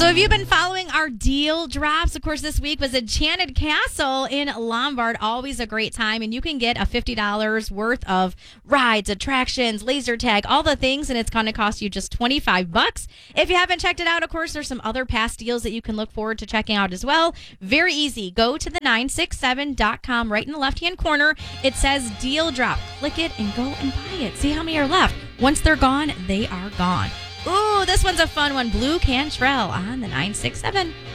So have you been following our deal drops? Of course, this week was Enchanted Castle in Lombard. Always a great time. And you can get a $50 worth of rides, attractions, laser tag, all the things. And it's going to cost you just $25. If you haven't checked it out, of course, there's some other past deals that you can look forward to checking out as well. Very easy. Go to the 967.com right in the left-hand corner. It says deal drop. Click it and go and buy it. See how many are left. Once they're gone, they are gone. Ooh, this one's a fun one. Blue Cantrell on the 967.